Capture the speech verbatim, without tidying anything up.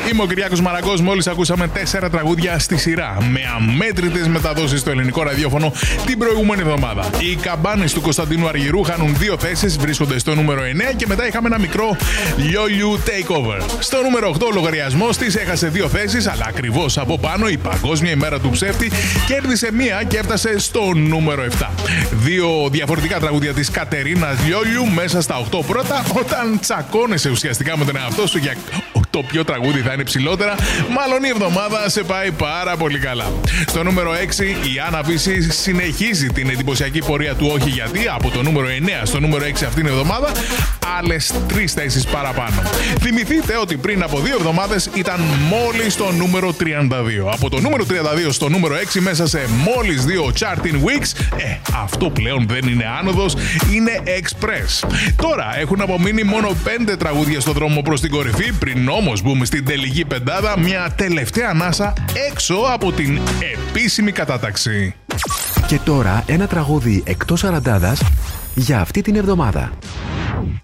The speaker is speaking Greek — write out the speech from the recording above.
Είμαι ο Κυριάκος Μαραγκός. Μόλις ακούσαμε τέσσερα τραγούδια στη σειρά με αμέτρητες μεταδόσεις στο ελληνικό ραδιόφωνο την προηγούμενη εβδομάδα. Οι καμπάνες του Κωνσταντίνου Αργυρού χάνουν δύο θέσεις, βρίσκονται στο νούμερο εννέα και μετά είχαμε ένα μικρό Λιόλιου Takeover. Στο νούμερο οκτώ ο λογαριασμός της έχασε δύο θέσεις, αλλά ακριβώς από πάνω η Παγκόσμια ημέρα του ψεύτη κέρδισε μία και έφτασε στο νούμερο επτά. Δύο διαφορετικά τραγούδια της Κατερίνας Λιόλιου μέσα στα οκτώ πρώτα. Όταν τσακώνεσαι ουσιαστικά με τον εαυτό σου για το ποιο τραγούδι θα είναι ψηλότερα, μάλλον η εβδομάδα σε πάει πάρα πολύ καλά. Στο νούμερο έξι η Άννα Βύση συνεχίζει την εντυπωσιακή πορεία του Όχι Γιατί, από το νούμερο εννέα στο νούμερο έξι αυτήν την εβδομάδα, άλλες τρεις θέσεις παραπάνω. Θυμηθείτε ότι πριν από δύο εβδομάδες ήταν μόλις στο νούμερο τριάντα δύο. Από το νούμερο τριάντα δύο στο νούμερο έξι μέσα σε μόλις δύο charting weeks, ε, αυτό πλέον δεν είναι άνοδος, είναι express. Τώρα έχουν απομείνει μόνο πέντε τραγούδια στο δρόμο προς την κορυφή, πριν όμως μπούμε στην τελική πεντάδα, μια τελευταία ανάσα έξω από την επίσημη κατάταξη. Και τώρα ένα τραγούδι εκτός σαραντάδας για αυτή την εβδομάδα.